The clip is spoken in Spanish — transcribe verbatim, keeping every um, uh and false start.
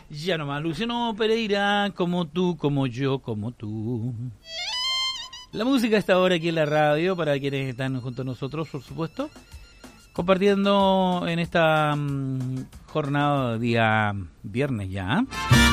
Ya nomás, Luciano Pereira, como tú, como yo, como tú. La música está ahora aquí en la radio, para quienes están junto a nosotros, por supuesto, compartiendo en esta um, jornada, día viernes ya.